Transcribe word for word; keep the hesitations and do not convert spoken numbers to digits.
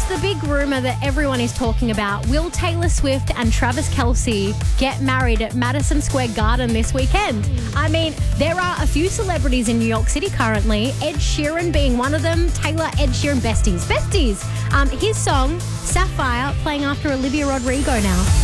It's the big rumour that everyone is talking about. Will Taylor Swift and Travis Kelce get married at Madison Square Garden this weekend? I mean, there are a few celebrities in New York City currently, Ed Sheeran being one of them. Taylor, Ed Sheeran, besties. Besties! Um, his song, Sapphire, playing after Olivia Rodrigo now.